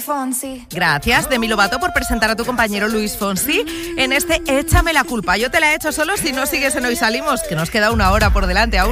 Fonsi. Gracias, Demi Lovato, por presentar a tu compañero Luis Fonsi en este Échame la culpa. Yo te la he hecho solo si no sigues en Hoy Salimos, que nos queda una hora por delante aún.